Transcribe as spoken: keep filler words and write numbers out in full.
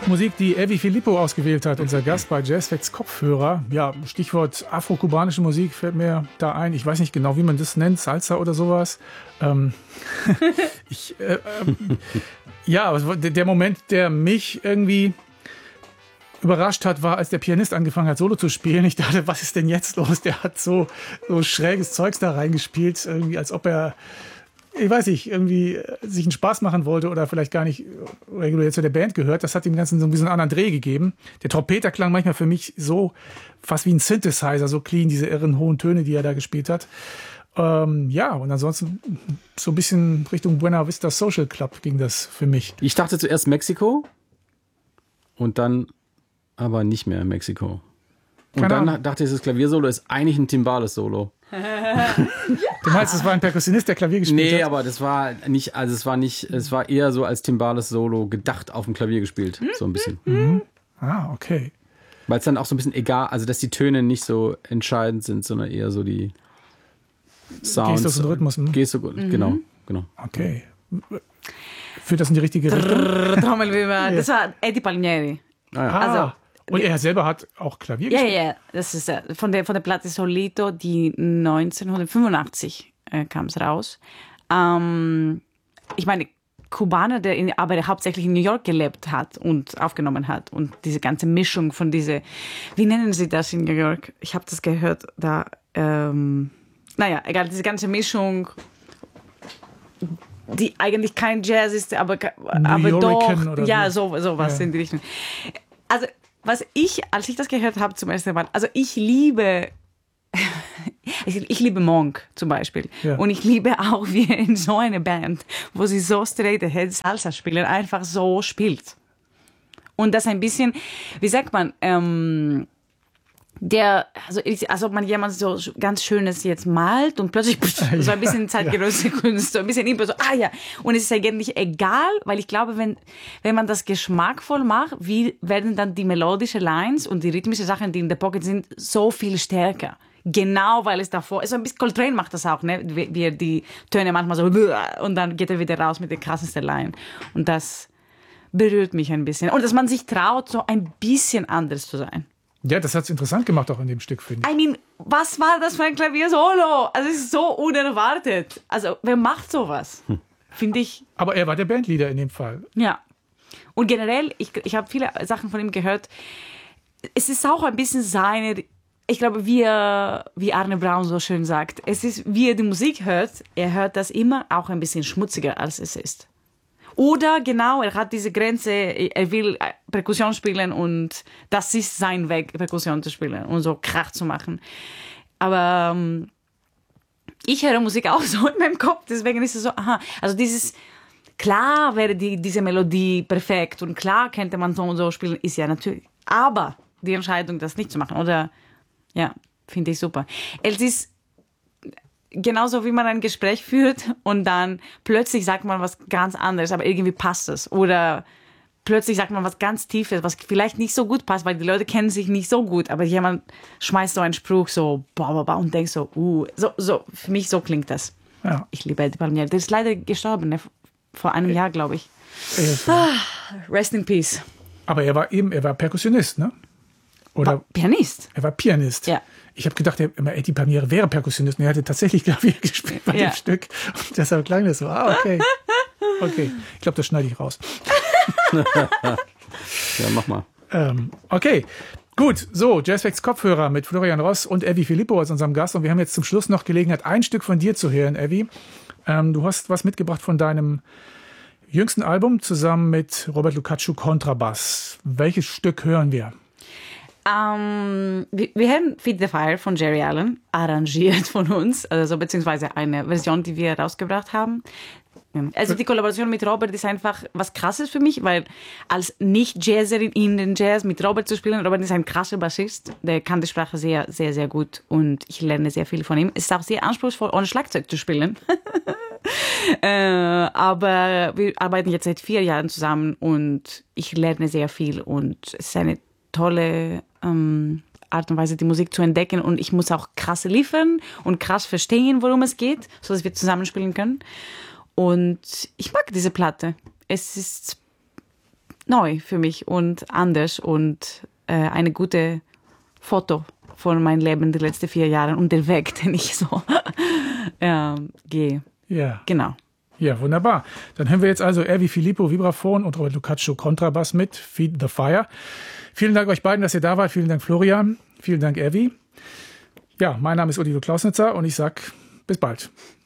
Musik, die Evi Filippo ausgewählt hat, unser Gast bei Jazzfacts Kopfhörer. Ja, Stichwort afro-kubanische Musik fällt mir da ein. Ich weiß nicht genau, wie man das nennt, Salsa oder sowas. Ähm, ich, äh, ähm, ja, aber der Moment, der mich irgendwie überrascht hat, war, als der Pianist angefangen hat, Solo zu spielen. Ich dachte, was ist denn jetzt los? Der hat so, so schräges Zeugs da reingespielt, irgendwie, als ob er, ich weiß nicht, irgendwie sich einen Spaß machen wollte oder vielleicht gar nicht regulär zu der Band gehört. Das hat dem Ganzen so ein bisschen einen anderen Dreh gegeben. Der Trompeter klang manchmal für mich so fast wie ein Synthesizer, so clean, diese irren hohen Töne, die er da gespielt hat. Ähm, ja, und ansonsten so ein bisschen Richtung Buena Vista Social Club ging das für mich. Ich dachte zuerst Mexiko und dann aber nicht mehr Mexiko. Und Keine dann Ahnung. dachte ich, das Klaviersolo ist eigentlich ein Timbales-Solo. Du meinst, es war ein Perkussionist, der Klavier gespielt nee, hat? Nee, aber das war nicht, also es war nicht, es war eher so als Timbales-Solo gedacht auf dem Klavier gespielt, so ein bisschen. Mhm. Ah, okay. Weil es dann auch so ein bisschen egal, also dass die Töne nicht so entscheidend sind, sondern eher so die Sounds. Gestus und Rhythmus. Hm? Gestus, mhm. genau, genau. Okay. Führt das in die richtige Richtung? Trommelwirbel, das war Eddie Palmieri. Ah, ja. Also, und er selber hat auch Klavier ja, gespielt? Ja, ja, das ist von der, von der Platte Solito, die neunzehnhundertfünfundachtzig äh, kam es raus. Ähm, ich meine, Kubaner, der in, aber hauptsächlich in New York gelebt hat und aufgenommen hat. Und diese ganze Mischung von diese, wie nennen sie das in New York? Ich habe das gehört, da, ähm, naja, egal, diese ganze Mischung, die eigentlich kein Jazz ist, aber, aber doch, oder ja, so, so was ja. in die Richtung. Also, was ich, als ich das gehört habe zum ersten Mal, also ich liebe, ich, ich liebe Monk zum Beispiel. Ja. Und ich liebe auch, wie er in so einer Band, wo sie so straight ahead Salsa spielen, einfach so spielt. Und das ein bisschen, wie sagt man, ähm, der, also als ob man jemand so ganz Schönes jetzt malt und plötzlich pff, so ein bisschen zeitgenössische ja. Kunst, so ein bisschen Impro, so, ah ja. Und es ist eigentlich egal, weil ich glaube, wenn, wenn man das geschmackvoll macht, wie werden dann die melodischen Lines und die rhythmischen Sachen, die in der Pocket sind, so viel stärker. Genau, weil es davor, also ein bisschen Coltrane macht das auch, ne, wie, wie er die Töne manchmal so, und dann geht er wieder raus mit der krassesten Line. Und das berührt mich ein bisschen. Und dass man sich traut, so ein bisschen anders zu sein. Ja, das hat es interessant gemacht auch in dem Stück, finde ich. I mean, was war das für ein Klavier-Solo? Also es ist so unerwartet. Also wer macht sowas? Hm. Finde ich. Aber er war der Bandleader in dem Fall. Ja. Und generell, ich, ich habe viele Sachen von ihm gehört. Es ist auch ein bisschen seine, ich glaube, wie, er, wie Arne Braun so schön sagt, es ist, wie er die Musik hört, er hört das immer auch ein bisschen schmutziger, als es ist. Oder genau, er hat diese Grenze, er will Perkussion spielen und das ist sein Weg, Perkussion zu spielen und so Krach zu machen. Aber ähm, ich höre Musik auch so in meinem Kopf, deswegen ist es so, aha, also dieses, klar wäre die, diese Melodie perfekt und klar könnte man so und so spielen, ist ja natürlich, aber die Entscheidung, das nicht zu machen, oder, ja, finde ich super. Es ist genauso, wie man ein Gespräch führt und dann plötzlich sagt man was ganz anderes, aber irgendwie passt es. Oder plötzlich sagt man was ganz Tiefes, was vielleicht nicht so gut passt, weil die Leute kennen sich nicht so gut, aber jemand schmeißt so einen Spruch so bah, bah, bah, und denkt so, uh, so, so, für mich so klingt das. Ja. Ich liebe Eddie Palmieri. Der ist leider gestorben, ne? Vor einem Jahr, glaube ich. Ah, rest in peace. Aber er war eben, er war Perkussionist, ne? Oder war Pianist. Er war Pianist. Ja. Ich habe gedacht, er, Eddie Palmieri wäre Perkussionist und er hatte tatsächlich Klavier gespielt bei ja. dem Stück. Und deshalb klang das so. Ah, okay. Okay. Ich glaube, das schneide ich raus. Ja, mach mal. Ähm, okay. Gut, so, Jazzfacts Kopfhörer mit Florian Ross und Evi Filippo als unserem Gast. Und wir haben jetzt zum Schluss noch Gelegenheit, ein Stück von dir zu hören, Evi. Ähm, du hast was mitgebracht von deinem jüngsten Album zusammen mit Robert Lukacsuk, Kontrabass. Welches Stück hören wir? Um, wir, wir haben Feed the Fire von Jerry Allen, arrangiert von uns, also beziehungsweise eine Version, die wir rausgebracht haben. Also die Kollaboration mit Robert ist einfach was Krasses für mich, weil als Nicht-Jazzerin in den Jazz mit Robert zu spielen, Robert ist ein krasser Bassist, der kann die Sprache sehr, sehr, sehr gut und ich lerne sehr viel von ihm. Es ist auch sehr anspruchsvoll, ohne Schlagzeug zu spielen. äh, aber wir arbeiten jetzt seit vier Jahren zusammen und ich lerne sehr viel und es ist eine tolle ähm, Art und Weise, die Musik zu entdecken und ich muss auch krass liefern und krass verstehen, worum es geht, sodass wir zusammenspielen können. Und ich mag diese Platte. Es ist neu für mich und anders und äh, eine gute Foto von meinem Leben die letzten vier Jahre und der Weg, den ich so äh, gehe. Ja. Genau. Ja, wunderbar. Dann hören wir jetzt also Ervi Filippo, Vibraphon und Robert Lucaccio, Kontrabass mit Feed the Fire. Vielen Dank euch beiden, dass ihr da wart. Vielen Dank, Florian. Vielen Dank, Ervi. Ja, mein Name ist Odilo Klausnitzer und ich sag bis bald.